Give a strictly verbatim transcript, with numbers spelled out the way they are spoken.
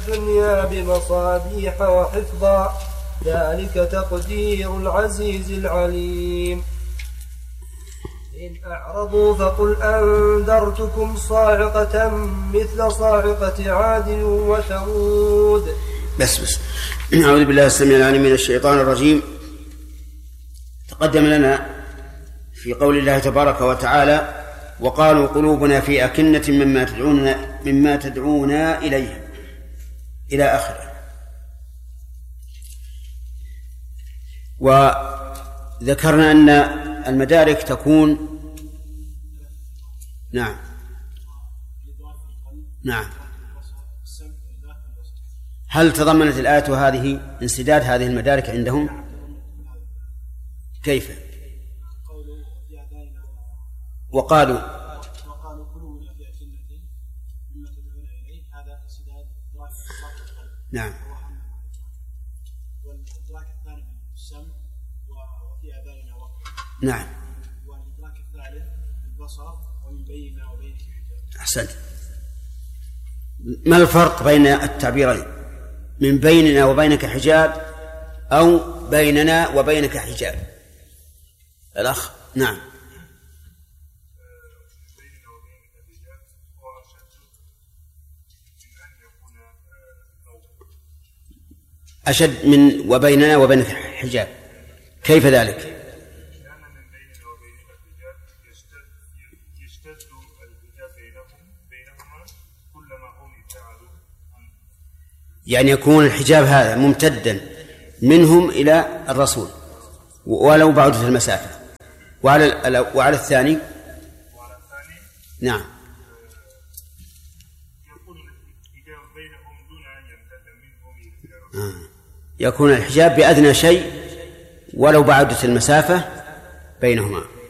الدنيا بمصابيح وحفظا، ذلك تقدير العزيز العليم. إن أعرضوا فقل أنذرتكم صاعقة مثل صاعقة عاد وثمود. بس بس أعوذ بالله السميع العليم من الشيطان الرجيم. تقدم لنا في قول الله تبارك وتعالى: وقالوا قلوبنا في أكنة مما تدعونا, مما تدعونا إليه، إلى آخره. وذكرنا أن المدارك تكون نعم نعم هل تضمنت الآية هذه انسداد هذه المدارك عندهم؟ كيف؟ وقالوا وقالوا قلوبنا في أكنة مما تدعون إليه، هذا انسداد إدراك القلب. نعم. والإدراك الثاني السمع وفي آذاننا وقع. نعم. والإدراك الثالث البصر ومن بيننا وبينك حجاب. أحسنت. ما الفرق بين التعبيرين، من بيننا وبينك حجاب أو بيننا وبينك حجاب؟ الأخ. نعم. أشد من وبيننا وبينك حجاب، كيف ذلك؟ لأن من بيننا وبينك حجاب يشتد يشتد الحجاب بينهم بينهما كلما هم ابتعدوا. يعني يكون الحجاب هذا ممتدا منهم إلى الرسول ولو بعدت المسافة. وعلى وعلى الثاني وعلى الثاني نعم يكون الحجاب بينهم دون أن يمتد منهم إلى الرسول. يكون الحجاب بأدنى شيء ولو بعدت المسافة بينهما.